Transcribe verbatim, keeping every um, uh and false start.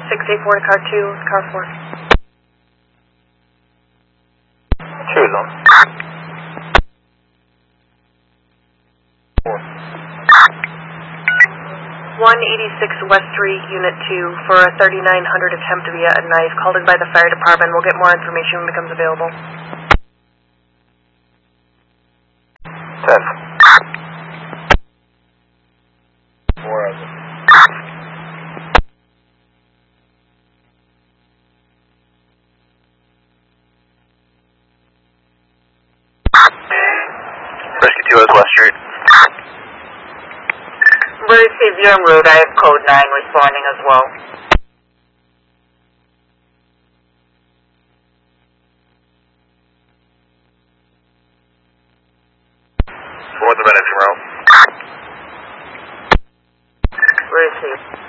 six eight four to car two, car four. Choose them. Four. one eighty-six West Street, Unit two, for a thirty-nine hundred attempt via a knife. Called in by the fire department. We'll get more information when it becomes available. Ten. Four of them. Rescue two is West Street. Receive you en route. I have code nine responding as well. Four the minutes, route. Receive.